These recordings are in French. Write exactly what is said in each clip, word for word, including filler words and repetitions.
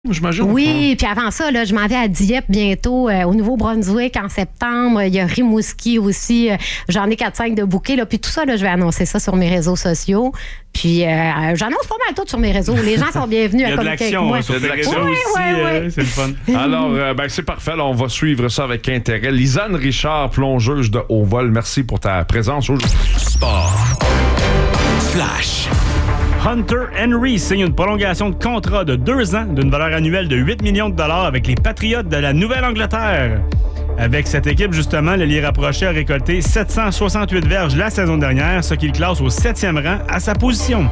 j'imagine. Oui, puis avant ça, là, je m'en vais à Dieppe bientôt, euh, au Nouveau-Brunswick en septembre. Il y a Rimouski aussi. Euh, j'en ai quatre cinq de bouquets. Là, puis tout ça, là, je vais annoncer ça sur mes réseaux sociaux. Puis euh, j'annonce pas mal tout sur mes réseaux. Les gens sont bienvenus à communiquer avec moi. Il y a de l'action oui, aussi. Oui, oui. Euh, c'est le fun. Alors, euh, ben, c'est parfait. Là, on va suivre ça avec intérêt. Lisanne Richard, plongeuse de haut vol, merci pour ta présence aujourd'hui. Sport. Flash. Hunter Henry signe une prolongation de contrat de deux ans d'une valeur annuelle de huit millions de dollars avec les Patriots de la Nouvelle-Angleterre. Avec cette équipe, justement, le lié rapproché a récolté sept cent soixante-huit verges la saison dernière, ce qui le classe au septième rang à sa position.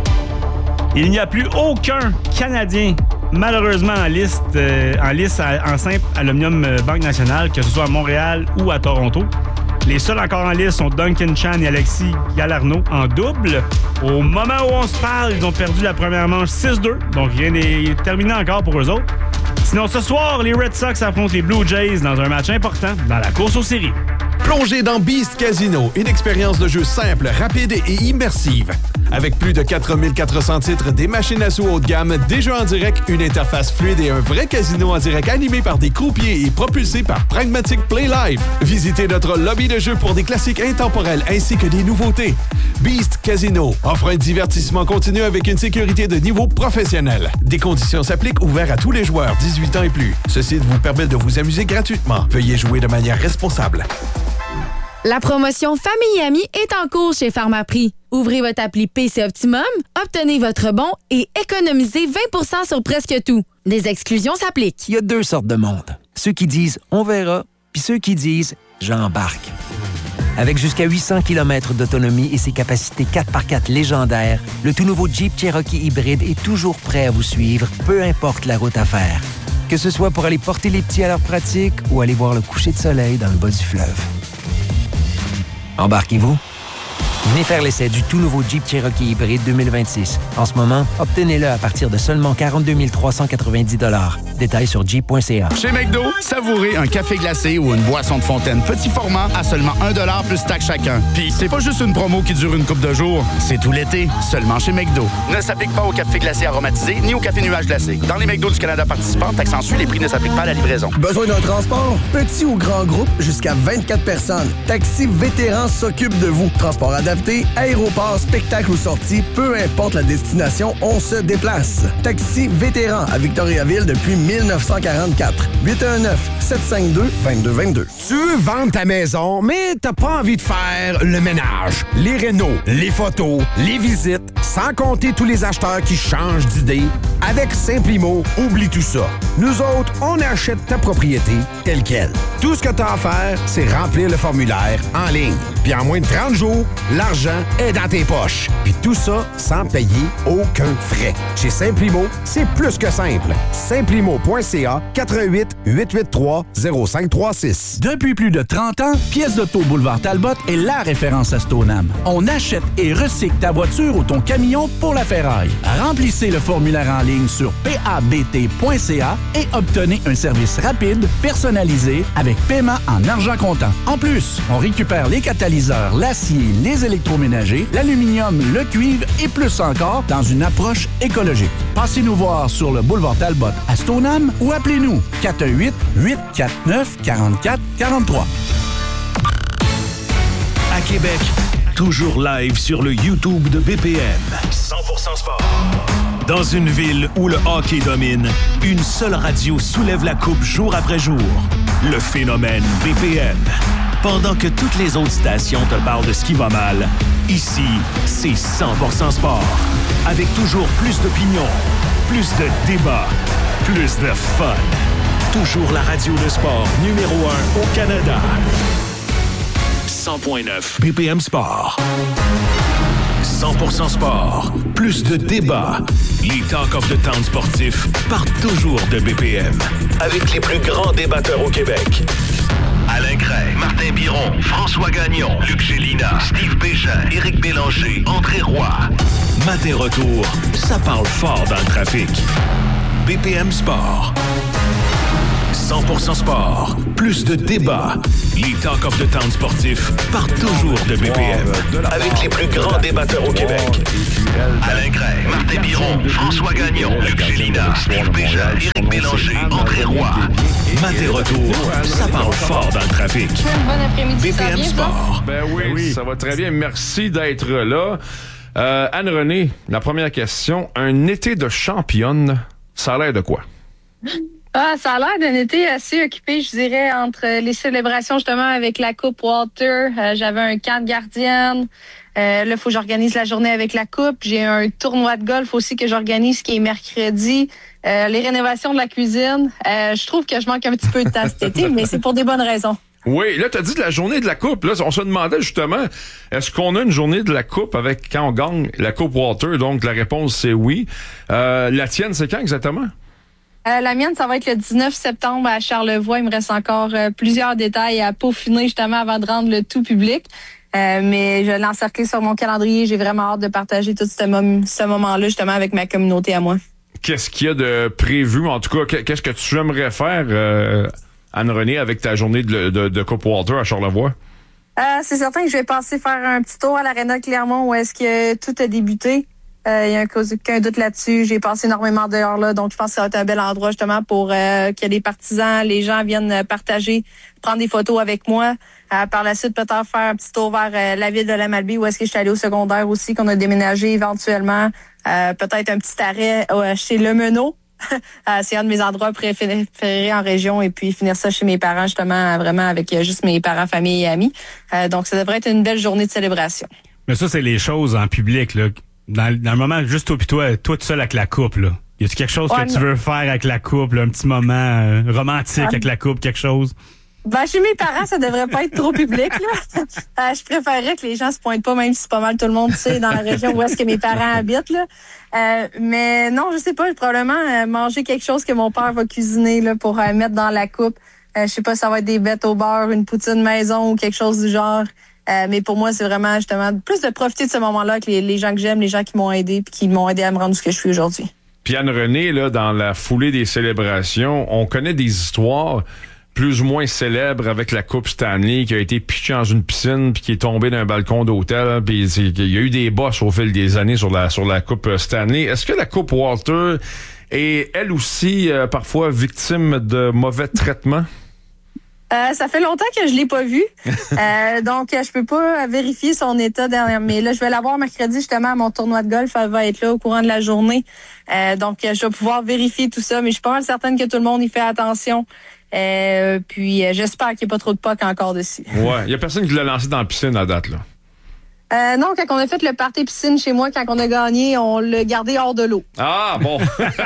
Il n'y a plus aucun Canadien, malheureusement, en liste, euh, en liste à, en simple à l'Omnium Banque Nationale, que ce soit à Montréal ou à Toronto. Les seuls encore en liste sont Duncan Chan et Alexis Galarneau en double. Au moment où on se parle, ils ont perdu la première manche six deux, donc rien n'est terminé encore pour eux autres. Sinon, ce soir, les Red Sox affrontent les Blue Jays dans un match important dans la course aux séries. Plongez dans Beast Casino, une expérience de jeu simple, rapide et immersive. Avec plus de quatre mille quatre cents titres, des machines à sous haut de gamme, des jeux en direct, une interface fluide et un vrai casino en direct animé par des croupiers et propulsé par Pragmatic Play Live. Visitez notre lobby de jeu pour des classiques intemporels ainsi que des nouveautés. Beast Casino offre un divertissement continu avec une sécurité de niveau professionnel. Des conditions s'appliquent, ouverts à tous les joueurs dix-huit ans et plus. Ce site vous permet de vous amuser gratuitement. Veuillez jouer de manière responsable. La promotion Famille et Amis est en cours chez Pharmaprix. Ouvrez votre appli P C Optimum, obtenez votre bon et économisez vingt pour cent sur presque tout. Des exclusions s'appliquent. Il y a deux sortes de monde. Ceux qui disent « on verra » puis ceux qui disent « j'embarque ». Avec jusqu'à huit cents kilomètres d'autonomie et ses capacités quatre par quatre légendaires, le tout nouveau Jeep Cherokee hybride est toujours prêt à vous suivre, peu importe la route à faire. Que ce soit pour aller porter les petits à leur pratique ou aller voir le coucher de soleil dans le bas du fleuve. Embarquez-vous. Venez faire l'essai du tout nouveau Jeep Cherokee hybride deux mille vingt-six. En ce moment, obtenez-le à partir de seulement quarante-deux mille trois cent quatre-vingt-dix dollars. Détails sur jeep point c a. Chez McDo, savourez un café glacé ou une boisson de fontaine petit format à seulement un dollar plus taxe chacun. Puis c'est pas juste une promo qui dure une couple de jours, c'est tout l'été, seulement chez McDo. Ne s'applique pas au café glacé aromatisé ni au café nuage glacé. Dans les McDo du Canada participants, taxe en suit, les prix ne s'appliquent pas à la livraison. Besoin d'un transport? Petit ou grand groupe, jusqu'à vingt-quatre personnes. Taxi Vétéran s'occupe de vous. Transport adapté, aéroport, spectacle ou sortie, peu importe la destination, on se déplace. Taxi Vétéran à Victoriaville depuis mille neuf cent quarante-quatre. huit un neuf, sept cinq deux, deux deux deux deux. Tu veux vendre ta maison, mais t'as pas envie de faire le ménage, les rénaux, les photos, les visites, sans compter tous les acheteurs qui changent d'idée. Avec Simplimo, oublie tout ça. Nous autres, on achète ta propriété telle quelle. Tout ce que t'as à faire, c'est remplir le formulaire en ligne. Puis en moins de trente jours, l'argent est dans tes poches. Puis tout ça sans payer aucun frais. Chez Simplimo, c'est plus que simple. Simplimo point c a quatre un huit, huit huit trois, zéro cinq trois six. Depuis plus de trente ans, Pièces d'auto Boulevard Talbot est la référence à Stoneham. On achète et recycle ta voiture ou ton camion pour la ferraille. Remplissez le formulaire en ligne sur p a b t point c a et obtenez un service rapide, personnalisé, avec paiement en argent comptant. En plus, on récupère les catalyseurs, l'acier, les électroménagers, l'aluminium, le cuivre et plus encore dans une approche écologique. Passez-nous voir sur le boulevard Talbot à Stoneham ou appelez-nous quatre un huit, huit quatre neuf, quatre quatre quatre trois. À Québec, toujours live sur le YouTube de B P M. cent pour cent sport. Dans une ville où le hockey domine, une seule radio soulève la coupe jour après jour. Le phénomène B P M. Pendant que toutes les autres stations te parlent de ce qui va mal, ici, c'est cent pour cent sport. Avec toujours plus d'opinions, plus de débats, plus de fun. Toujours la radio de sport numéro un au Canada. cent point neuf B P M Sport. cent pour cent sport. Plus de débats. Les Talk of the Town sportifs partent toujours de B P M. Avec les plus grands débatteurs au Québec. Alain Cray, Martin Biron, François Gagnon, Luc Gélina, Steve Bégin, Éric Bélanger, André Roy. Matin retour, ça parle fort dans le trafic. B P M Sport. cent pour cent sport, plus de débats. Les Talk of the Town sportifs partent toujours de B P M. Avec les plus grands débatteurs au Québec. Alain Gray, Martin Biron, François Gagnon, Luc Gélina, Steve Béja, Éric Bélanger, André Roy. Maté retour, ça parle fort dans le trafic. Bon après-midi, B P M Sport. Ben oui, oui, ça va très bien. Merci d'être là. Euh, Anne-Renée, la première question. Un été de championne, ça a l'air de quoi? Ah, ça a l'air d'un été assez occupé, je dirais, entre les célébrations justement avec la Coupe Walter. Euh, j'avais un camp de gardienne. Euh, là, il faut que j'organise la journée avec la Coupe. J'ai un tournoi de golf aussi que j'organise qui est mercredi. Euh, les rénovations de la cuisine. Euh, je trouve que je manque un petit peu de temps cet été, mais c'est pour des bonnes raisons. Oui, là, tu as dit de la journée de la Coupe. Là, on se demandait justement, est-ce qu'on a une journée de la Coupe avec quand on gagne la Coupe Walter? Donc, la réponse, c'est oui. Euh, la tienne, c'est quand exactement? Euh, la mienne, ça va être le dix-neuf septembre à Charlevoix. Il me reste encore euh, plusieurs détails à peaufiner justement avant de rendre le tout public. Euh, mais je l'ai encerclé sur mon calendrier. J'ai vraiment hâte de partager tout ce, mom- ce moment-là justement avec ma communauté à moi. Qu'est-ce qu'il y a de prévu? En tout cas, qu'est-ce que tu aimerais faire, euh, Anne-Renée, avec ta journée de, de, de Coupe Walter à Charlevoix? Euh, c'est certain que je vais passer faire un petit tour à l'Arena Clermont où est-ce que tout a débuté. Il euh, y a aucun doute là-dessus. J'ai passé énormément d'heures là, donc je pense que ça va être un bel endroit justement pour euh, que les partisans, les gens viennent partager, prendre des photos avec moi. Euh, par la suite, peut-être faire un petit tour vers euh, la ville de la Malbaie où est-ce que je suis allée au secondaire aussi, qu'on a déménagé éventuellement. Euh, peut-être un petit arrêt euh, chez Le Meneau. euh, c'est un de mes endroits préférés en région. Et puis finir ça chez mes parents, justement, vraiment avec euh, juste mes parents, famille et amis. Euh, donc, ça devrait être une belle journée de célébration. Mais ça, c'est les choses en public, là. Dans, dans le moment, juste toi pis toi, toi tout seul avec la coupe, là. Y a-tu quelque chose ouais, que non. tu veux faire avec la coupe, là, un petit moment euh, romantique ouais. avec la coupe, quelque chose? Ben, chez mes parents, ça devrait pas être trop public, là. Euh, je préférerais que les gens se pointent pas, même si c'est pas mal tout le monde, tu sais, dans la région où est-ce que mes parents habitent, là. Euh, mais non, je sais pas, probablement euh, manger quelque chose que mon père va cuisiner, là, pour euh, mettre dans la coupe. Euh, je sais pas si ça va être des bêtes au beurre, une poutine maison ou quelque chose du genre. Euh, mais pour moi, c'est vraiment justement plus de profiter de ce moment-là avec les, les gens que j'aime, les gens qui m'ont aidé puis qui m'ont aidé à me rendre ce que je suis aujourd'hui. Puis Anne-Renée, là, dans la foulée des célébrations, on connaît des histoires plus ou moins célèbres avec la Coupe Stanley qui a été pitchée dans une piscine puis qui est tombée d'un balcon d'hôtel. Puis il y a eu des bosses au fil des années sur la sur la Coupe Stanley. Est-ce que la Coupe Walter est elle aussi euh, parfois victime de mauvais traitements? Euh, ça fait longtemps que je l'ai pas vu, euh, donc je peux pas vérifier son état dernier. Mais là, je vais l'avoir mercredi justement à mon tournoi de golf. Elle va être là au courant de la journée, euh, donc je vais pouvoir vérifier tout ça. Mais je suis pas mal certaine que tout le monde y fait attention. Euh, puis euh, j'espère qu'il n'y a pas trop de P O C encore dessus. Ouais, il y a personne qui l'a lancé dans la piscine à date là. Euh, non, quand on a fait le party piscine chez moi, quand on a gagné, on l'a gardé hors de l'eau. Ah, bon.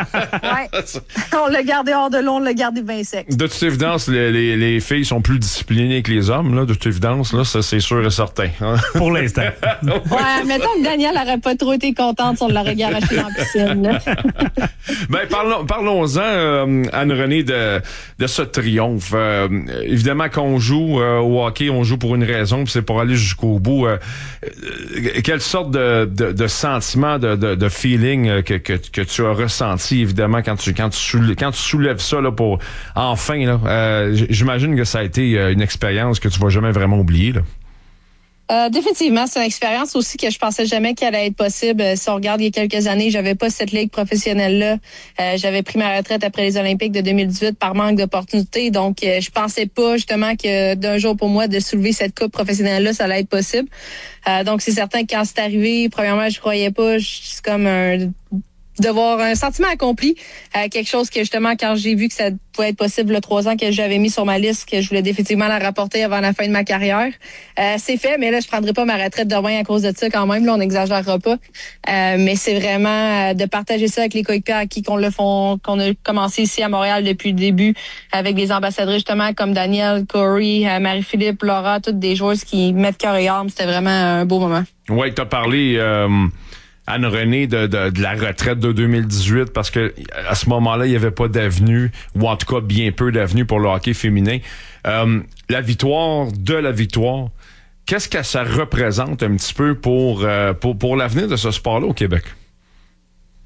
Ouais. On l'a gardé hors de l'eau, on l'a gardé bien sec. De toute évidence, les, les, les filles sont plus disciplinées que les hommes, là. De toute évidence, là, ça, c'est sûr et certain. Hein? Pour l'instant. Ouais, mettons que Daniel n'aurait pas trop été contente si on l'aurait garoché dans la piscine, là. Ben, parlons, parlons-en, euh, Anne-Renée, de, de ce triomphe. Euh, évidemment, quand on joue euh, au hockey, on joue pour une raison, puis c'est pour aller jusqu'au bout. Euh, quelle sorte de, de, de sentiment, de, de, de feeling que, que, que tu as ressenti, évidemment, quand tu, quand tu, soulèves, quand tu soulèves ça là, pour enfin, là, euh, j'imagine que ça a été une expérience que tu vas jamais vraiment oublier, là. Euh, définitivement, c'est une expérience aussi que je pensais jamais qu'elle allait être possible. Euh, si on regarde il y a quelques années, j'avais pas cette ligue professionnelle-là. Euh, j'avais pris ma retraite après les Olympiques de deux mille dix-huit par manque d'opportunités. Donc, euh, je pensais pas justement que d'un jour pour moi de soulever cette coupe professionnelle-là, ça allait être possible. Euh, donc, c'est certain que quand c'est arrivé, premièrement, je croyais pas. C'est comme un devoir, un sentiment accompli, euh, quelque chose que justement quand j'ai vu que ça pouvait être possible le trois ans que j'avais mis sur ma liste, que je voulais définitivement la rapporter avant la fin de ma carrière, euh, c'est fait. Mais là, je prendrai pas ma retraite demain à cause de ça quand même. Là, on n'exagérera pas. Euh, mais c'est vraiment euh, de partager ça avec les coéquipiers à qui qu'on le font, qu'on a commencé ici à Montréal depuis le début, avec des ambassadeurs justement comme Daniel, Corey, euh, Marie-Philippe, Laura, toutes des joueuses qui mettent cœur et âme. C'était vraiment un beau moment. Ouais, t'as parlé. Euh... Anne-Renée de, de, de la retraite de deux mille dix-huit parce que à ce moment-là, il n'y avait pas d'avenue, ou en tout cas bien peu d'avenue pour le hockey féminin. Euh, la victoire de la victoire, qu'est-ce que ça représente un petit peu pour, euh, pour, pour l'avenir de ce sport-là au Québec?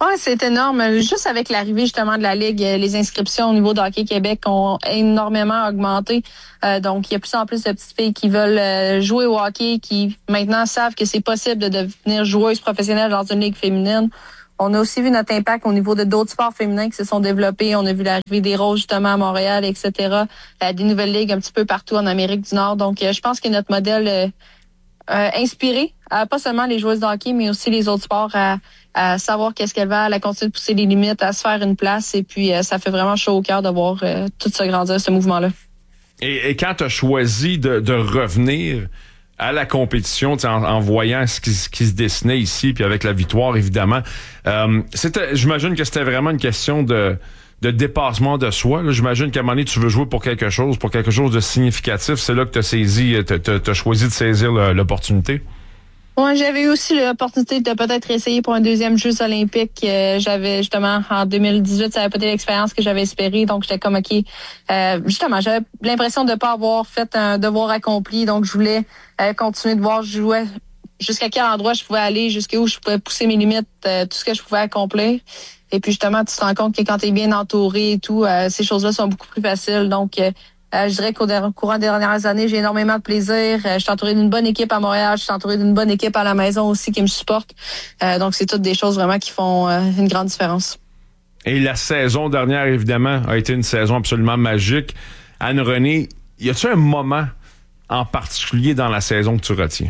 Oui, c'est énorme. Juste avec l'arrivée justement de la Ligue, les inscriptions au niveau de Hockey Québec ont énormément augmenté. Euh, donc, il y a de plus en plus de petites filles qui veulent jouer au hockey, qui maintenant savent que c'est possible de devenir joueuse professionnelle dans une ligue féminine. On a aussi vu notre impact au niveau de d'autres sports féminins qui se sont développés. On a vu l'arrivée des Roses justement à Montréal, et cetera. Euh, des nouvelles ligues un petit peu partout en Amérique du Nord. Donc, euh, je pense que notre modèle euh, euh, inspiré, euh, pas seulement les joueuses de hockey, mais aussi les autres sports à, à savoir qu'est-ce qu'elle va, à continuer de pousser les limites, à se faire une place. Et puis, euh, ça fait vraiment chaud au cœur de voir euh, tout ça grandir, ce mouvement-là. Et, et quand tu as choisi de, de revenir à la compétition, en, en voyant ce qui, ce qui se dessinait ici, puis avec la victoire, évidemment, euh, c'était, j'imagine que c'était vraiment une question de, de dépassement de soi. Là. J'imagine qu'à un moment donné, tu veux jouer pour quelque chose, pour quelque chose de significatif. C'est là que tu as saisi, tu as choisi de saisir le, l'opportunité. Ouais, j'avais eu aussi l'opportunité de peut-être essayer pour un deuxième Jeux olympique. Euh, j'avais justement, en deux mille dix-huit, ça n'avait pas été l'expérience que j'avais espérée. Donc, j'étais comme, OK, euh, justement, j'avais l'impression de ne pas avoir fait un devoir accompli. Donc, je voulais euh, continuer de voir je jouais jusqu'à quel endroit je pouvais aller, jusqu'où je pouvais pousser mes limites, euh, tout ce que je pouvais accomplir. Et puis, justement, tu te rends compte que quand tu es bien entouré et tout, euh, ces choses-là sont beaucoup plus faciles. Donc, euh, Euh, je dirais qu'au courant des dernières années, j'ai énormément de plaisir. Euh, je suis entourée d'une bonne équipe à Montréal. Je suis entourée d'une bonne équipe à la maison aussi qui me supporte. Euh, donc, c'est toutes des choses vraiment qui font euh, une grande différence. Et la saison dernière, évidemment, a été une saison absolument magique. Anne-Renée, y a-t-il un moment en particulier dans la saison que tu retiens?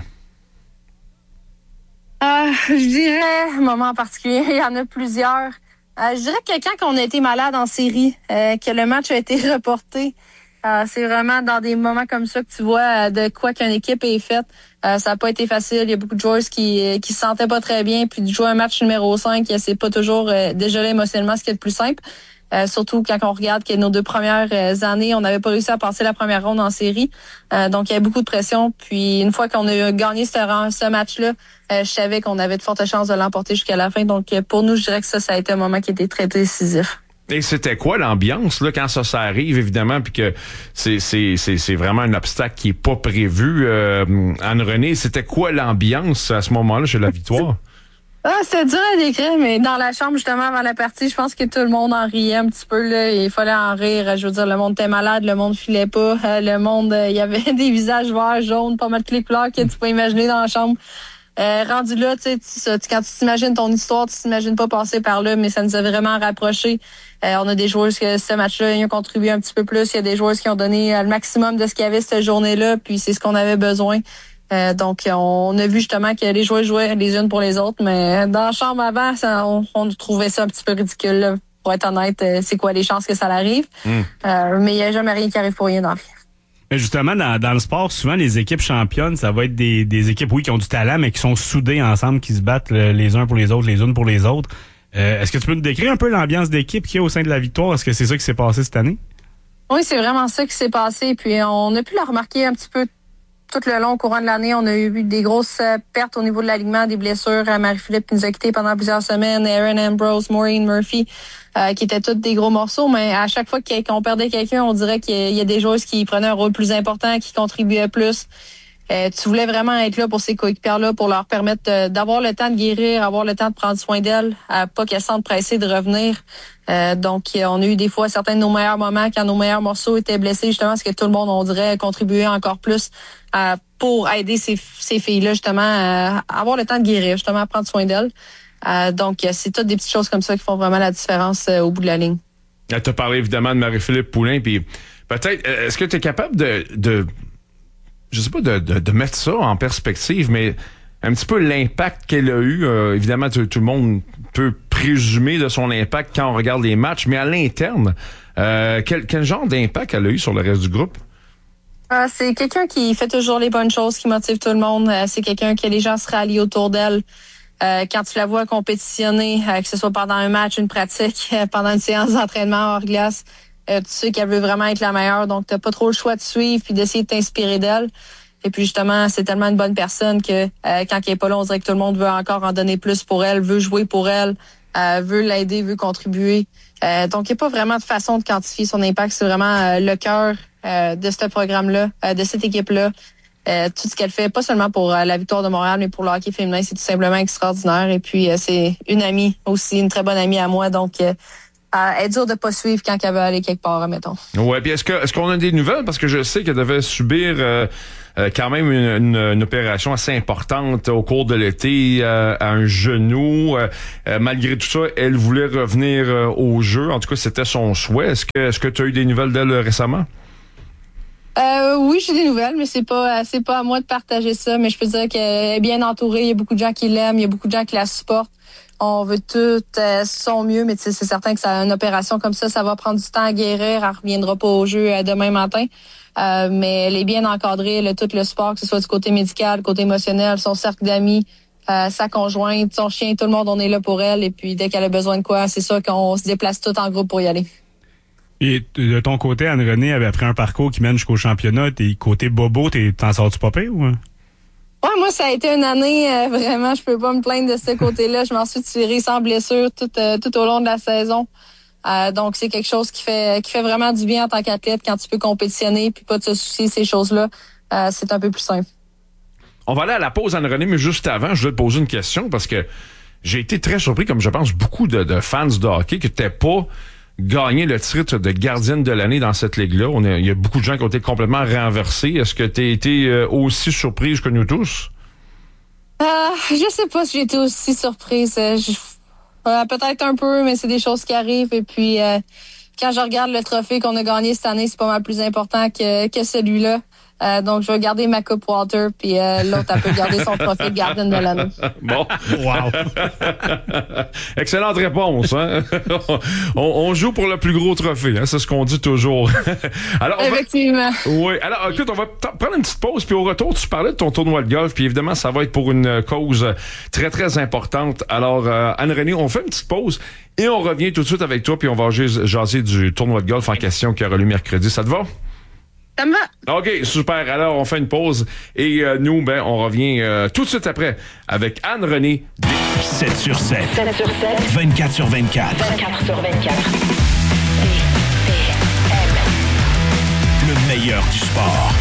Euh, je dirais, un moment en particulier, il y en a plusieurs. Euh, je dirais que quand on a été malade en série, euh, que le match a été reporté, Euh, c'est vraiment dans des moments comme ça que tu vois euh, de quoi qu'une équipe est faite. Euh, ça n'a pas été facile. Il y a beaucoup de joueurs qui qui se sentaient pas très bien. Puis de jouer un match numéro cinq, c'est pas toujours euh, déjà là émotionnellement ce qui est le plus simple. Euh, surtout quand on regarde que nos deux premières euh, années, on n'avait pas réussi à passer la première ronde en série. Euh, donc, il y avait beaucoup de pression. Puis une fois qu'on a gagné ce, ce match-là, euh, je savais qu'on avait de fortes chances de l'emporter jusqu'à la fin. Donc, pour nous, je dirais que ça, ça a été un moment qui était très décisif. Et c'était quoi l'ambiance là quand ça, ça arrive, évidemment, puis que c'est, c'est, c'est, c'est vraiment un obstacle qui est pas prévu. Euh, Anne-Renée, c'était quoi l'ambiance à ce moment-là chez la victoire? Ah, c'est dur à décrire, mais dans la chambre, justement, avant la partie, je pense que tout le monde en riait un petit peu, là. Il fallait en rire. Je veux dire, le monde était malade, le monde filait pas. Euh, le monde, il euh, y avait des visages verts, jaunes, pas mal toutes les couleurs que tu peux imaginer dans la chambre. Euh, rendu là, tu sais, quand tu t'imagines ton histoire, tu t'imagines pas passer par là, mais ça nous a vraiment rapprochés. Euh, on a des joueurs que ce match-là, ils ont contribué un petit peu plus. Il y a des joueurs qui ont donné le maximum de ce qu'il y avait cette journée-là, puis c'est ce qu'on avait besoin. Euh, donc, on a vu justement que les joueurs jouaient les unes pour les autres, mais dans la chambre avant, ça, on, on trouvait ça un petit peu ridicule, là. Pour être honnête, c'est quoi les chances que ça l'arrive? Mm. Euh, mais il n'y a jamais rien qui arrive pour rien dans la vie. Mais justement, dans, dans le sport, souvent, les équipes championnes, ça va être des, des équipes, oui, qui ont du talent, mais qui sont soudées ensemble, qui se battent les uns pour les autres, les unes pour les autres. Euh, est-ce que tu peux nous décrire un peu l'ambiance d'équipe qu'il y a au sein de la victoire? Est-ce que c'est ça qui s'est passé cette année? Oui, c'est vraiment ça qui s'est passé. Puis on a pu le remarquer un petit peu tout le long, au courant de l'année. On a eu des grosses pertes au niveau de l'alignement, des blessures. Marie-Philippe nous a quittés pendant plusieurs semaines. Aaron Ambrose, Maureen Murphy, euh, qui étaient toutes des gros morceaux. Mais à chaque fois qu'on perdait quelqu'un, on dirait qu'il y a des joueurs qui prenaient un rôle plus important, qui contribuaient plus. Euh, tu voulais vraiment être là pour ces coéquipières-là, pour leur permettre euh, d'avoir le temps de guérir, avoir le temps de prendre soin d'elles, à pas qu'elles se sentent pressées de revenir. Euh, donc, on a eu des fois certains de nos meilleurs moments quand nos meilleurs morceaux étaient blessés, justement, parce que tout le monde, on dirait, contribuait encore plus euh, pour aider ces, ces filles-là, justement, à avoir le temps de guérir, justement, à prendre soin d'elles. Euh, donc, c'est toutes des petites choses comme ça qui font vraiment la différence euh, au bout de la ligne. Tu as parlé évidemment de Marie-Philippe Poulin, puis peut-être, est-ce que tu es capable de... de je sais pas, de, de, de mettre ça en perspective, mais un petit peu l'impact qu'elle a eu. Euh, évidemment, tout, tout le monde peut présumer de son impact quand on regarde les matchs, mais à l'interne, euh, quel, quel genre d'impact elle a eu sur le reste du groupe? Euh, c'est quelqu'un qui fait toujours les bonnes choses, qui motive tout le monde. Euh, c'est quelqu'un que les gens se rallient autour d'elle. Euh, quand tu la vois compétitionner, euh, que ce soit pendant un match, une pratique, euh, pendant une séance d'entraînement hors glace, Euh, tu sais qu'elle veut vraiment être la meilleure, donc t'as pas trop le choix de suivre puis d'essayer de t'inspirer d'elle. Et puis justement, c'est tellement une bonne personne que euh, quand elle est pas là, on dirait que tout le monde veut encore en donner plus pour elle, veut jouer pour elle, euh, veut l'aider, veut contribuer. Euh, donc, il n'y a pas vraiment de façon de quantifier son impact. C'est vraiment euh, le cœur euh, de ce programme-là, euh, de cette équipe-là. Euh, tout ce qu'elle fait, pas seulement pour euh, la victoire de Montréal, mais pour le hockey féminin, c'est tout simplement extraordinaire. Et puis, euh, c'est une amie aussi, une très bonne amie à moi. Donc, euh, elle est dure de pas suivre quand elle veut aller quelque part, mettons. Ouais, puis est-ce que est-ce qu'on a des nouvelles? Parce que je sais qu'elle devait subir euh, euh, quand même une, une, une opération assez importante au cours de l'été euh, à un genou. Euh, euh, malgré tout ça, elle voulait revenir euh, au jeu. En tout cas, c'était son souhait. Est-ce que est-ce que tu as eu des nouvelles d'elle récemment? Euh, oui, j'ai des nouvelles, mais c'est pas c'est pas à moi de partager ça. Mais je peux dire qu'elle est bien entourée. Il y a beaucoup de gens qui l'aiment, il y a beaucoup de gens qui la supportent. On veut tout euh, son mieux, mais c'est certain que ça, une opération comme ça, ça va prendre du temps à guérir. Elle reviendra pas au jeu euh, demain matin. Euh, mais elle est bien encadrée, elle a tout le support, que ce soit du côté médical, du côté émotionnel, son cercle d'amis, euh, sa conjointe, son chien, tout le monde, on est là pour elle. Et puis dès qu'elle a besoin de quoi, c'est sûr qu'on se déplace tout en groupe pour y aller. Et de ton côté, Anne-Renée, après un parcours qui mène jusqu'au championnat, t'es côté bobo, t'es, t'en sors-tu pas pire ou? Ouais, moi, ça a été une année, euh, vraiment, je peux pas me plaindre de ce côté-là. Je m'en suis tirée sans blessure tout, euh, tout au long de la saison. Euh, donc, c'est quelque chose qui fait qui fait vraiment du bien en tant qu'athlète quand tu peux compétitionner puis pas te soucier de ces choses-là. Euh, c'est un peu plus simple. On va aller à la pause, Anne-Renée, mais juste avant, je vais te poser une question parce que j'ai été très surpris, comme je pense beaucoup de, de fans de hockey, que t'aies pas gagné le titre de gardienne de l'année dans cette ligue-là. On a, il y a beaucoup de gens qui ont été complètement renversés. Est-ce que tu as été euh, aussi surprise que nous tous? Euh, je sais pas si j'ai été aussi surprise. Je, euh, peut-être un peu, mais c'est des choses qui arrivent. Et puis, euh, quand je regarde le trophée qu'on a gagné cette année, c'est pas mal plus important que, que celui-là. Euh, donc, je vais garder ma coupe Walter, puis euh, l'autre, elle peut garder son trophée de gardienne de l'année. Bon. Wow. Excellente réponse. Hein? on, on joue pour le plus gros trophée. Hein? C'est ce qu'on dit toujours. Alors, on Effectivement. Va... Oui. Alors, écoute, on va t- prendre une petite pause, puis au retour, tu parlais de ton tournoi de golf, puis évidemment, ça va être pour une cause très, très importante. Alors, euh, Anne-Renée, on fait une petite pause et on revient tout de suite avec toi, puis on va jaser du tournoi de golf en question qui aura lieu mercredi. Ça te va? Ça me va. OK, super. Alors, on fait une pause et euh, nous, ben, on revient euh, tout de suite après avec Anne-Renée. sept sur sept. sept sur sept. vingt-quatre sur vingt-quatre. vingt-quatre sur vingt-quatre. Le meilleur du sport.